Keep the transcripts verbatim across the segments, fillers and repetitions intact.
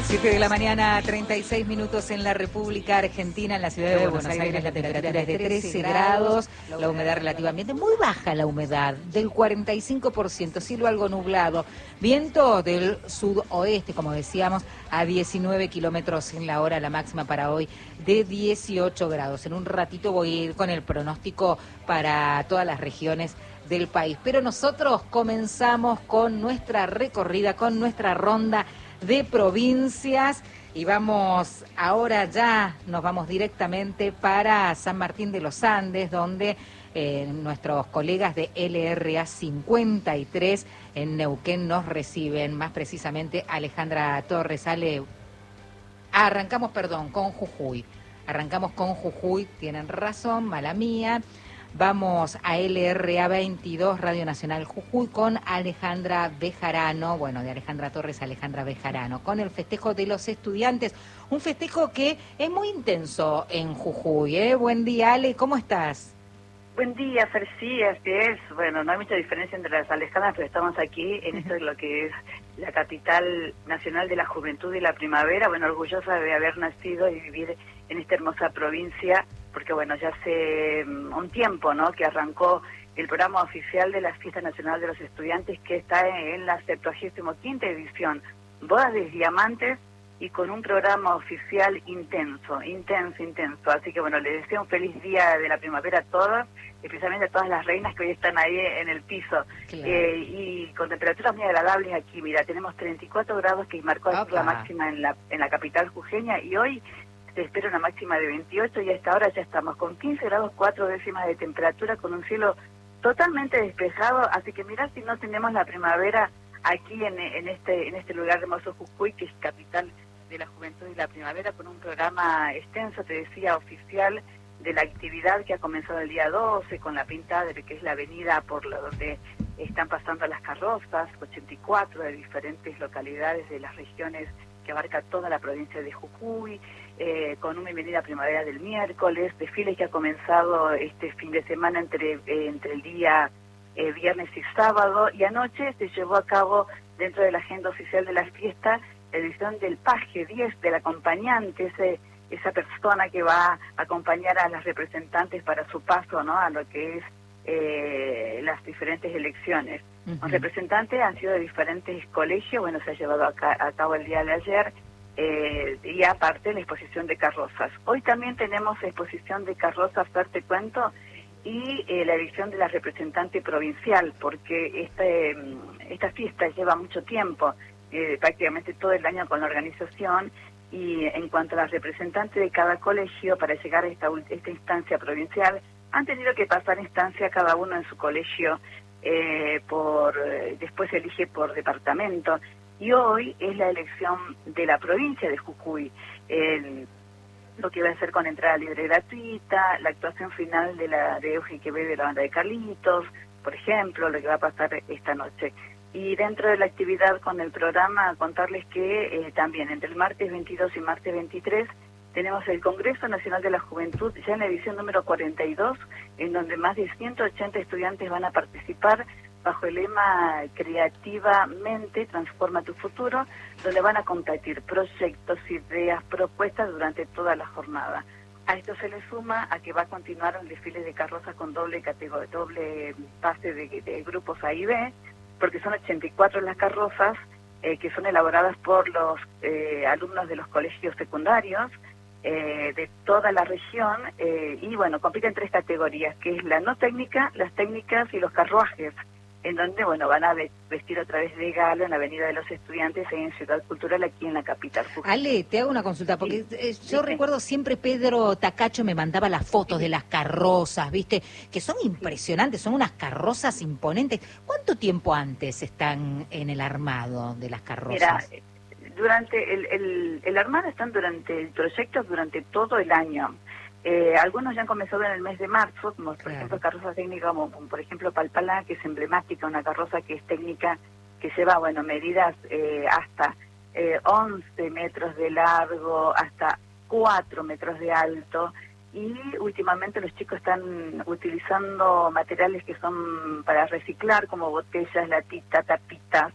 siete de la mañana, treinta y seis minutos en la República Argentina, en la ciudad de Buenos Aires la temperatura es de trece grados, la humedad relativamente muy baja, la humedad del cuarenta y cinco por ciento, cielo algo nublado, viento del sudoeste, como decíamos, a diecinueve kilómetros en la hora, la máxima para hoy de dieciocho grados. En un ratito voy a ir con el pronóstico para todas las regiones del país, pero nosotros comenzamos con nuestra recorrida, con nuestra ronda de provincias y vamos ahora ya, nos vamos directamente para San Martín de los Andes, donde eh, nuestros colegas de L R A cincuenta y tres en Neuquén nos reciben, más precisamente Alejandra Torres. Ale, arrancamos, perdón, con Jujuy, arrancamos con Jujuy, tienen razón, mala mía. Vamos a L R A veintidós, Radio Nacional Jujuy, con Alejandra Bejarano, bueno, de Alejandra Torres a Alejandra Bejarano, con el festejo de los estudiantes, un festejo que es muy intenso en Jujuy, ¿eh? Buen día, Ale, ¿cómo estás? Buen día, Fer, sí, así es. Bueno, no hay mucha diferencia entre las Alejandras, pero estamos aquí en esto de lo que es la capital nacional de la juventud y la primavera. Bueno, orgullosa de haber nacido y vivir en esta hermosa provincia, porque bueno, ya hace um, un tiempo, ¿no?, que arrancó el programa oficial de la Fiesta Nacional de los Estudiantes, que está en la septuagésima quinta edición, Bodas de Diamantes, y con un programa oficial intenso, intenso, intenso. Así que bueno, les deseo un feliz día de la primavera a todas, especialmente a todas las reinas que hoy están ahí en el piso. Claro. Eh, y con temperaturas muy agradables aquí, mira, tenemos treinta y cuatro grados, que marcó Opa. la máxima en la, en la capital jujeña, y hoy se espera una máxima de veintiocho, y a esta hora ya estamos con quince grados, cuatro décimas de temperatura, con un cielo totalmente despejado. Así que mirá si no tenemos la primavera aquí en, en este en este lugar hermoso, Jujuy, que es capital de la juventud y la primavera, con un programa extenso, te decía, oficial, de la actividad que ha comenzado el día doce, con la pintada de lo que es la avenida por la donde están pasando las carrozas, ochenta y cuatro de diferentes localidades de las regiones que abarca toda la provincia de Jujuy, eh, con una bienvenida primavera del miércoles, desfile que ha comenzado este fin de semana entre, eh, entre el día eh, viernes y sábado, y anoche se llevó a cabo, dentro de la agenda oficial de la fiesta, la edición del paje diez, del acompañante, ese, esa persona que va a acompañar a las representantes para su paso, ¿no?, a lo que es eh, las diferentes elecciones. Uh-huh. Los representantes han sido de diferentes colegios, bueno, se ha llevado a, ca a cabo el día de ayer, eh, y aparte la exposición de carrozas. Hoy también tenemos exposición de carrozas, te cuento, y eh, la elección de la representante provincial, porque este, esta fiesta lleva mucho tiempo, Eh, prácticamente todo el año con la organización, y en cuanto a las representantes de cada colegio, para llegar a esta, esta instancia provincial, han tenido que pasar instancia cada uno en su colegio, eh, por eh, después se elige por departamento, y hoy es la elección de la provincia de Jujuy, eh, lo que va a ser con entrada libre y gratuita, la actuación final de la de Eugen Quevedo de la banda de Carlitos, por ejemplo, lo que va a pasar esta noche. Y dentro de la actividad con el programa, contarles que eh, también entre el martes veintidós y martes veintitrés tenemos el Congreso Nacional de la Juventud, ya en la edición número cuarenta y dos, en donde más de ciento ochenta estudiantes van a participar bajo el lema Creativamente Transforma tu Futuro, donde van a compartir proyectos, ideas, propuestas durante toda la jornada. A esto se le suma a que va a continuar el desfile de carrozas con doble categoría, doble pase de, de grupos A y B, porque son ochenta y cuatro las carrozas eh, que son elaboradas por los eh, alumnos de los colegios secundarios eh, de toda la región, eh, y bueno, compiten tres categorías, que es la no técnica, las técnicas y los carruajes, en donde bueno van a vestir otra vez de gala en la Avenida de los Estudiantes en Ciudad Cultural, aquí en la capital. Ale, te hago una consulta, porque sí, yo sí, recuerdo siempre Pedro Tacacho me mandaba las fotos sí. de las carrozas, ¿viste? Que son impresionantes, son unas carrozas imponentes. ¿Cuánto tiempo antes están en el armado de las carrozas? Mira, durante el, el, el armado están durante el proyecto durante todo el año. Eh, algunos ya han comenzado en el mes de marzo, como por claro. ejemplo carrozas técnicas, como, como por ejemplo Palpalá, que es emblemática, una carroza que es técnica, que lleva, bueno, medidas eh, hasta eh, once metros de largo, hasta cuatro metros de alto, y últimamente los chicos están utilizando materiales que son para reciclar, como botellas, latitas, tapitas,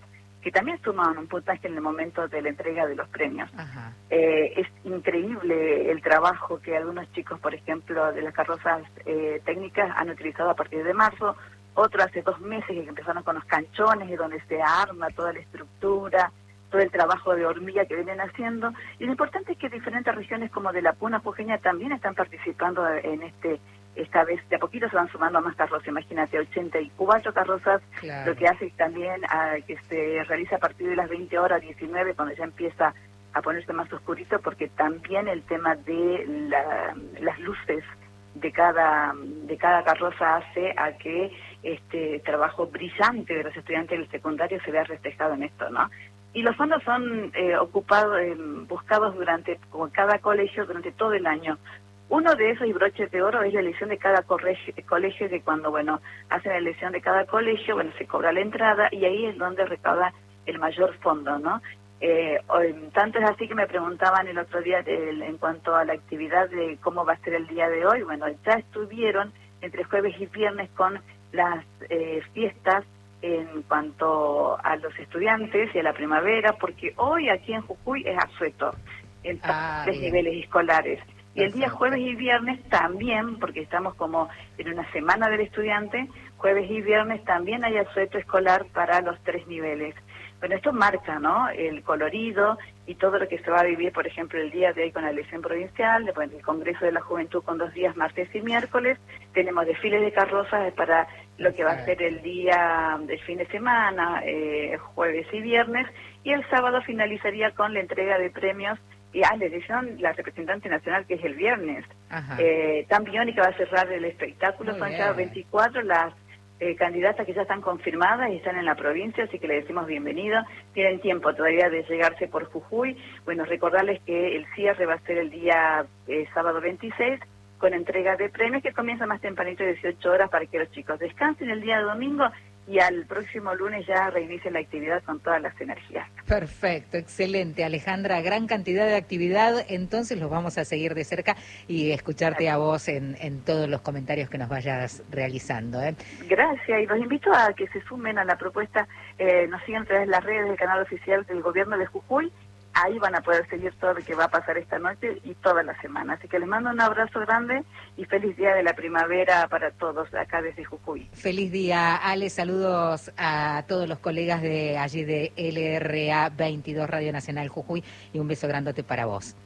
que también suman un puntaje en el momento de la entrega de los premios. Eh, es increíble el trabajo que algunos chicos, por ejemplo, de las carrozas eh, técnicas han utilizado a partir de marzo, otros hace dos meses que empezaron con los canchones, y donde se arma toda la estructura, todo el trabajo de hormiga que vienen haciendo. Y lo importante es que diferentes regiones como de la Puna Jujeña también están participando en este, esta vez, de a poquito se van sumando más carrozas, imagínate, ochenta y cuatro carrozas, claro. Lo que hace también a, que se realiza a partir de las veinte horas, diecinueve, cuando ya empieza a ponerse más oscurito, porque también el tema de la, las luces de cada de cada carroza hace a que este trabajo brillante de los estudiantes del secundario se vea reflejado en esto, ¿no? Y los fondos son eh, ocupados, eh, buscados durante, como cada colegio, durante todo el año. Uno de esos y broches de oro es la elección de cada colegio, colegio que cuando, bueno, hacen la elección de cada colegio, bueno, se cobra la entrada y ahí es donde recauda el mayor fondo, ¿no? Eh, tanto es así que me preguntaban el otro día de, en cuanto a la actividad de cómo va a ser el día de hoy. Bueno, ya estuvieron entre jueves y viernes con las eh, fiestas en cuanto a los estudiantes y a la primavera, porque hoy aquí en Jujuy es asueto en ah, tres bien. niveles escolares. Y el día jueves y viernes también, porque estamos como en una semana del estudiante, jueves y viernes también hay asueto escolar para los tres niveles. Bueno, esto marca, ¿no?, el colorido y todo lo que se va a vivir, por ejemplo, el día de hoy con la elección provincial, después el Congreso de la Juventud con dos días, martes y miércoles. Tenemos desfiles de carrozas para lo que va a ser el día del fin de semana, eh, jueves y viernes, y el sábado finalizaría con la entrega de premios y a la elección la representante nacional, que es el viernes. Eh, también, y que va a cerrar el espectáculo, Muy son bien. ya veinticuatro las Eh, candidatas que ya están confirmadas y están en la provincia, así que le decimos bienvenido. Tienen tiempo todavía de llegarse por Jujuy. Bueno, recordarles que el cierre va a ser el día eh, sábado veintiséis, con entrega de premios que comienza más tempranito, dieciocho horas, para que los chicos descansen el día de domingo y al próximo lunes ya reinicien la actividad con todas las energías. Perfecto, excelente, Alejandra, gran cantidad de actividad, entonces los vamos a seguir de cerca y escucharte Gracias. a vos en, en todos los comentarios que nos vayas realizando. ¿eh? Gracias, y los invito a que se sumen a la propuesta, eh, nos sigan a través de las redes del canal oficial del gobierno de Jujuy. Ahí van a poder seguir todo lo que va a pasar esta noche y toda la semana. Así que les mando un abrazo grande y feliz día de la primavera para todos acá desde Jujuy. Feliz día, Ale. Saludos a todos los colegas de allí de L R A veintidós Radio Nacional Jujuy y un beso grandote para vos.